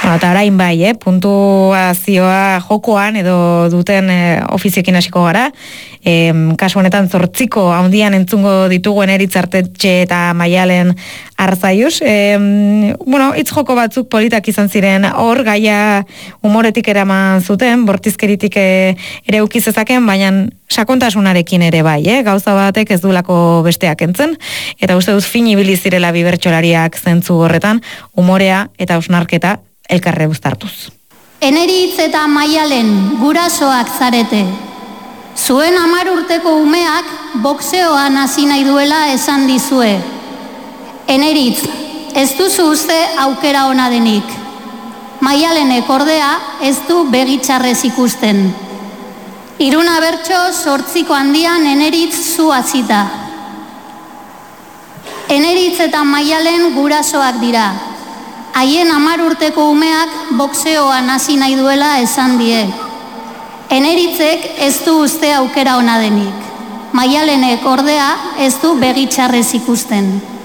Eta orain bai, puntuazioa jokoan edo duten ofiziekin hasiko gara. Kasu honetan 8 handian entzungo ditugu Eneritz Artetxe eta Maialen Arzaius. Hitz joko batzuk politak izan ziren hor, gaia humoretik eraman zuten, bortizkeritik ere uki zezaken, baina sakontasunarekin ere bai, gauza batek ez duelako besteak entzen, eta uste duz fin ibili zirela bi bertsolariak zentzu horretan, humorea eta hausnarketa elkarre uztartuz. Eneritz eta Maialen gurasoak zarete. Zuen 10 urteko umeak boxeoan hasi nahi duela esan dizue. Eneritz, ez duzu uste aukera ona denik. Maialenek ordea ez du begitxarrez ikusten. Iruna bertso 8 handian Eneritz zu hasita. Eneritz eta Maialen gurasoak dira. Haien 10 urteko umeak boxeoan hasi nahi duela esan die. Eneritzek ez du uste aukera ona denik. Maialenek ordea ez du begitxarrez ikusten.